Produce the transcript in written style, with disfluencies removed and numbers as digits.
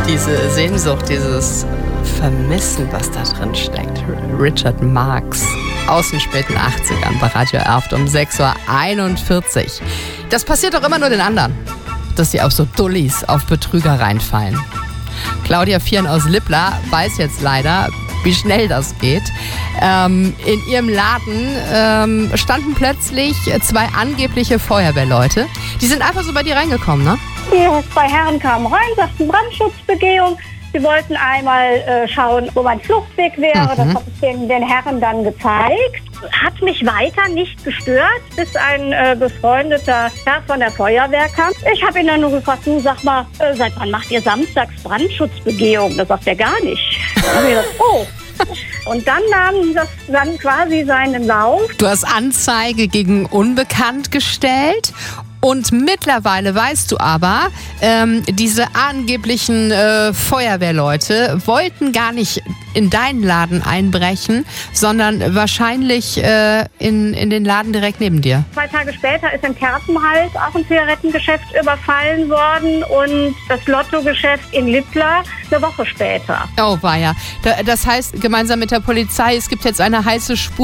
Diese Sehnsucht, dieses Vermissen, was da drin steckt. Richard Marx aus den späten 80ern bei Radio Erft um 6.41 Uhr. Das passiert doch immer nur den anderen, dass sie auf so Dullis, auf Betrüger reinfallen. Claudia Vieren aus Lippla weiß jetzt leider, wie schnell das geht. In ihrem Laden standen plötzlich 2 angebliche Feuerwehrleute. Die sind einfach so bei dir reingekommen, ne? Die 2 Herren kamen rein, sagten Brandschutzbegehung. Sie wollten einmal schauen, wo mein Fluchtweg wäre. Das habe ich den Herren dann gezeigt. Hat mich weiter nicht gestört, bis ein befreundeter Herr von der Feuerwehr kam. Ich habe ihn dann nur gefragt, du, sag mal, seit wann macht ihr samstags Brandschutzbegehung? Das sagt er gar nicht. Da habe ich gesagt, oh. Und dann nahm das dann quasi seinen Lauf. Du hast Anzeige gegen Unbekannt gestellt. Und mittlerweile weißt du aber, diese angeblichen Feuerwehrleute wollten gar nicht in deinen Laden einbrechen, sondern wahrscheinlich in den Laden direkt neben dir. 2 Tage später ist in Kerpenhals auch ein Zigarettengeschäft überfallen worden und das Lottogeschäft in Lippla eine Woche später. Oh weia. Das heißt, gemeinsam mit der Polizei, es gibt jetzt eine heiße Spur